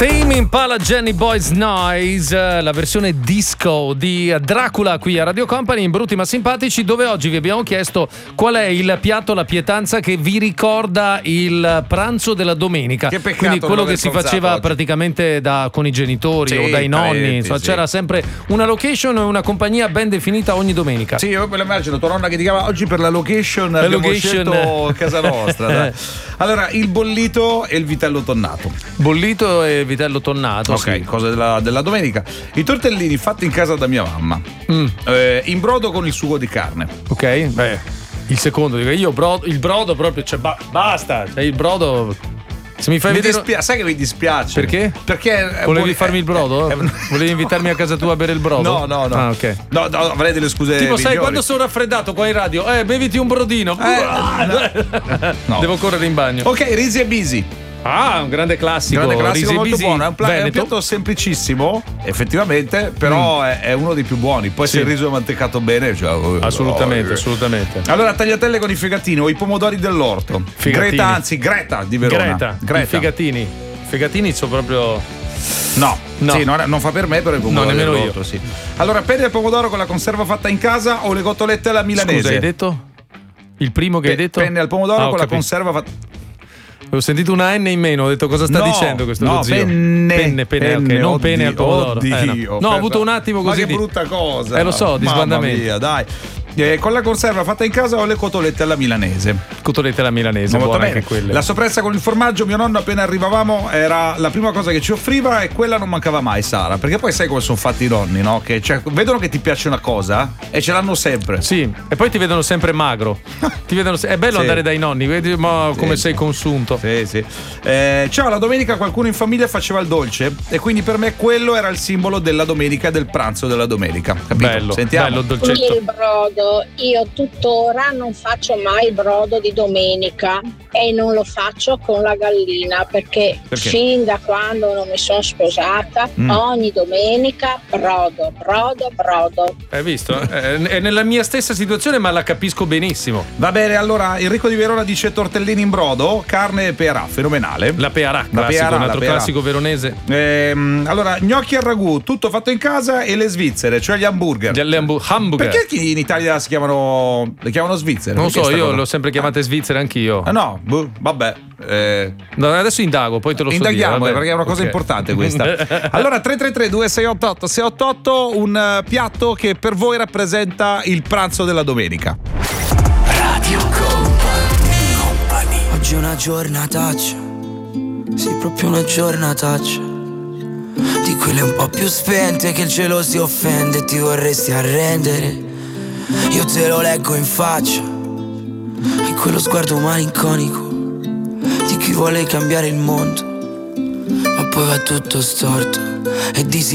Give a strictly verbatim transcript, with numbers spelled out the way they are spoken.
Tame Impala, Jenny Boys Noise, la versione disco di Dracula qui a Radio Company in Brutti ma Simpatici, dove oggi vi abbiamo chiesto qual è il piatto, la pietanza che vi ricorda il pranzo della domenica. Che peccato, quindi quello che si faceva oggi. praticamente da, con i genitori sì, o dai nonni, parenti, insomma, sì. c'era sempre una location e una compagnia ben definita ogni domenica. Sì, io me lo immagino, tua nonna che ti chiama oggi per la location, la abbiamo location scelto casa nostra. Dai. Allora, il bollito e il vitello tonnato. Bollito e vitello tonnato. Ok, sì. cose della, della domenica. I tortellini fatti in casa da mia mamma. Mm. Eh, in brodo con il sugo di carne. Ok, beh, il secondo, dico io brodo, il brodo proprio, cioè ba- basta, cioè il brodo. Se mi fai mi vedere. dispia- sai che mi dispiace? Perché? Perché volevi vuole- farmi il brodo? eh, eh, Volevi invitarmi a casa tua a bere il brodo? No, no, no. Ah, ok. No, no, avrei delle scuse. Tipo, sai, migliori. quando sono raffreddato qua in radio, eh, beviti un brodino. Eh, no. Devo correre in bagno. Ok, risi e bisi. Ah, un grande classico. Grande classico, Risi e molto bisi buono. È un, pla- è un Veneto. piatto semplicissimo, effettivamente, però Mm. è, è uno dei più buoni. Poi Sì. se il riso è mantecato bene, cioè, Assolutamente, oh, assolutamente. Allora, tagliatelle con i fegatini o i pomodori dell'orto. Figatini. Greta, anzi, Greta di Verona. Greta, Greta. i fegatini. I fegatini sono proprio. No, No. Sì, non, non fa per me, però i pomodori No, nemmeno dell'orto, io. sì. Allora, penne al pomodoro con la conserva fatta in casa o le cotolette alla milanese? Scusa, hai detto? Il primo che Pe- hai detto? Penne al pomodoro Ah, ho con la capito. conserva fatta. Ho sentito una N in meno, ho detto cosa sta No, dicendo questo no, tuo zio? penne. penne, penne, ok, Penne, non oddio, pene al pomodoro. oddio, Eh, no. no, ho aspetta. avuto un attimo così Ma che di. brutta cosa. Eh, lo so, di Mamma sbandamento. mia, dai. Eh, con la conserva fatta in casa o le cotolette alla milanese? Cotolette alla milanese, Molto buone bene. anche quelle. La soppressa con il formaggio, mio nonno appena arrivavamo era la prima cosa che ci offriva e quella non mancava mai, Sara, perché poi sai come sono fatti i nonni, no? Che cioè, vedono che ti piace una cosa e ce l'hanno sempre. Sì, e poi ti vedono sempre magro. Ti vedono se- È bello Sì. andare dai nonni, vedi ma come Sì. sei consunto. Sì, sì. Eh, ciao, la domenica qualcuno in famiglia faceva il dolce e quindi per me quello era il simbolo della domenica e del pranzo della domenica. Capito? Bello, Sentiamo. bello il dolcetto. Il brodo, io tuttora non faccio mai il brodo di domenica e non lo faccio con la gallina perché, Perché? fin da quando non mi sono sposata Mm. ogni domenica brodo, brodo, brodo. Hai visto? È è nella mia stessa situazione, ma la capisco benissimo. Va bene, allora Enrico di Verona dice tortellini in brodo, carne e pearà, fenomenale. La pearà, La classico, pearà, un altro la pearà. classico veronese. Ehm, allora, gnocchi al ragù, tutto fatto in casa e le svizzere, cioè gli hamburger. Gli hambu- hamburger. Perché in Italia si chiamano le chiamano svizzere? Non Perché so, sta io cosa? l'ho sempre chiamate svizzere anch'io. Ah no, boh, vabbè. Eh, No, adesso indago, poi te lo so dire. indaghiamo vabbè. perché è una cosa Ok. importante questa. Allora, tre tre tre due sei otto otto sei otto otto, un eh, piatto che per voi rappresenta il pranzo della domenica. Radio Company. Oggi è una giornataccia, sì, proprio una giornataccia. Di quelle un po' più spente che il cielo si offende e ti vorresti arrendere. Io te lo leggo in faccia, in quello sguardo malinconico di chi vuole cambiare il mondo, ma poi va tutto storto e di